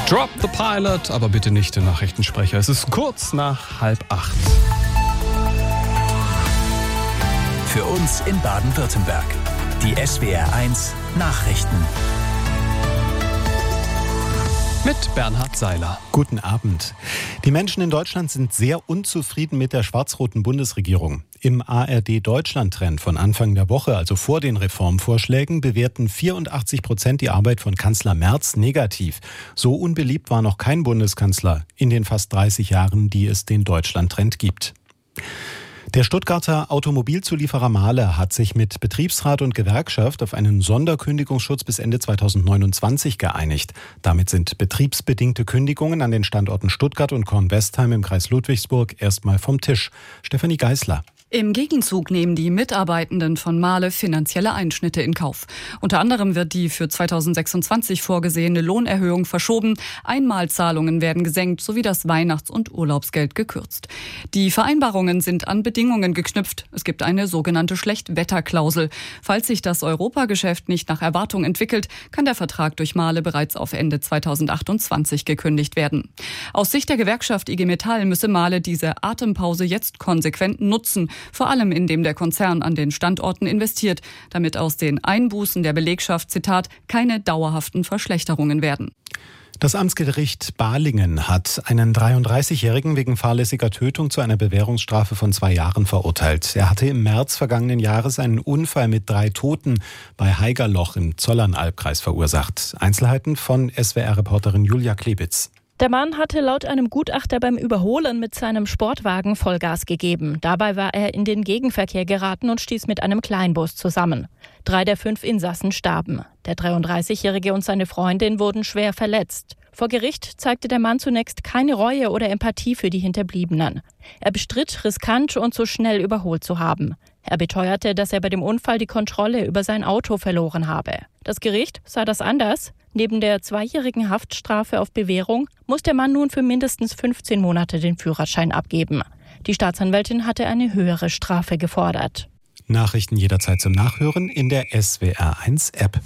Drop the Pilot, aber bitte nicht den Nachrichtensprecher. Es ist kurz nach 7:30. Für uns in Baden-Württemberg. Die SWR1 Nachrichten. Mit Bernhard Seiler. Guten Abend. Die Menschen in Deutschland sind sehr unzufrieden mit der schwarz-roten Bundesregierung. Im ARD-Deutschland-Trend von Anfang der Woche, also vor den Reformvorschlägen, bewerten 84% die Arbeit von Kanzler Merz negativ. So unbeliebt war noch kein Bundeskanzler in den fast 30 Jahren, die es den Deutschland-Trend gibt. Der Stuttgarter Automobilzulieferer Mahle hat sich mit Betriebsrat und Gewerkschaft auf einen Sonderkündigungsschutz bis Ende 2029 geeinigt. Damit sind betriebsbedingte Kündigungen an den Standorten Stuttgart und Kornwestheim im Kreis Ludwigsburg erstmal vom Tisch. Stefanie Geisler. Im Gegenzug nehmen die Mitarbeitenden von Mahle finanzielle Einschnitte in Kauf. Unter anderem wird die für 2026 vorgesehene Lohnerhöhung verschoben, Einmalzahlungen werden gesenkt sowie das Weihnachts- und Urlaubsgeld gekürzt. Die Vereinbarungen sind an Bedingungen geknüpft. Es gibt eine sogenannte Schlechtwetterklausel. Falls sich das Europageschäft nicht nach Erwartung entwickelt, kann der Vertrag durch Mahle bereits auf Ende 2028 gekündigt werden. Aus Sicht der Gewerkschaft IG Metall müsse Mahle diese Atempause jetzt konsequent nutzen, vor allem indem der Konzern an den Standorten investiert, damit aus den Einbußen der Belegschaft, Zitat, keine dauerhaften Verschlechterungen werden. Das Amtsgericht Balingen hat einen 33-Jährigen wegen fahrlässiger Tötung zu einer Bewährungsstrafe von 2 Jahren verurteilt. Er hatte im März vergangenen Jahres einen Unfall mit 3 Toten bei Haigerloch im Zollernalbkreis verursacht. Einzelheiten von SWR-Reporterin Julia Klebitz. Der Mann hatte laut einem Gutachter beim Überholen mit seinem Sportwagen Vollgas gegeben. Dabei war er in den Gegenverkehr geraten und stieß mit einem Kleinbus zusammen. 3 der 5 Insassen starben. Der 33-Jährige und seine Freundin wurden schwer verletzt. Vor Gericht zeigte der Mann zunächst keine Reue oder Empathie für die Hinterbliebenen. Er bestritt, riskant und zu schnell überholt zu haben. Er beteuerte, dass er bei dem Unfall die Kontrolle über sein Auto verloren habe. Das Gericht sah das anders. Neben der 2-jährigen Haftstrafe auf Bewährung muss der Mann nun für mindestens 15 Monate den Führerschein abgeben. Die Staatsanwältin hatte eine höhere Strafe gefordert. Nachrichten jederzeit zum Nachhören in der SWR1-App.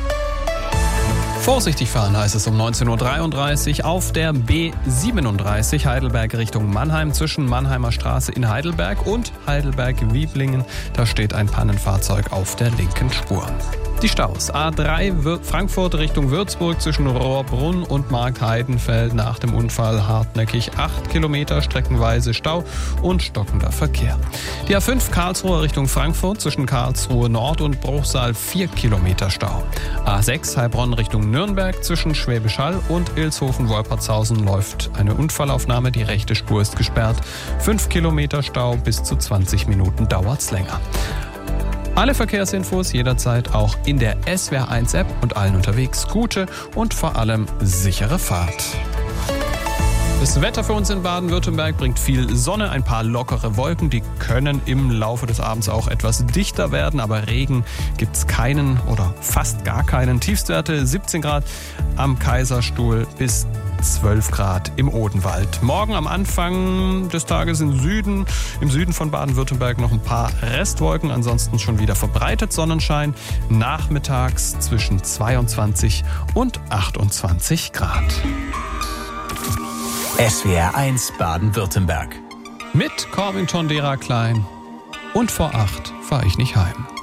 Vorsichtig fahren heißt es um 19.33 Uhr auf der B37 Heidelberg Richtung Mannheim zwischen Mannheimer Straße in Heidelberg und Heidelberg-Wieblingen. Da steht ein Pannenfahrzeug auf der linken Spur. Die Staus. A3 Frankfurt Richtung Würzburg zwischen Rohrbrunn und Marktheidenfeld nach dem Unfall hartnäckig 8 Kilometer streckenweise Stau und stockender Verkehr. Die A5 Karlsruhe Richtung Frankfurt zwischen Karlsruhe Nord und Bruchsal 4 Kilometer Stau. A6 Heilbronn Richtung Nürnberg zwischen Schwäbisch Hall und Ilshofen-Wolpertshausen läuft eine Unfallaufnahme. Die rechte Spur ist gesperrt. 5 Kilometer Stau, bis zu 20 Minuten dauert's länger. Alle Verkehrsinfos jederzeit auch in der SWR1-App und allen unterwegs gute und vor allem sichere Fahrt. Das Wetter für uns in Baden-Württemberg bringt viel Sonne, ein paar lockere Wolken. Die können im Laufe des Abends auch etwas dichter werden, aber Regen gibt's keinen oder fast gar keinen. Tiefstwerte 17 Grad am Kaiserstuhl bis 12 Grad im Odenwald. Morgen am Anfang des Tages im Süden von Baden-Württemberg noch ein paar Restwolken, ansonsten schon wieder verbreitet Sonnenschein. Nachmittags zwischen 22 und 28 Grad. SWR1 Baden-Württemberg. Mit Corbin Tondera Klein und vor 8 fahre ich nicht heim.